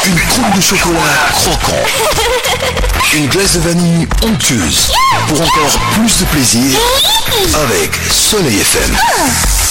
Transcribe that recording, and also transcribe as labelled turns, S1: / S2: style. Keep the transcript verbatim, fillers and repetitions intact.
S1: Une croûte de chocolat croquant. Une glace de vanille onctueuse. Pour encore plus de plaisir avec Soleil F M.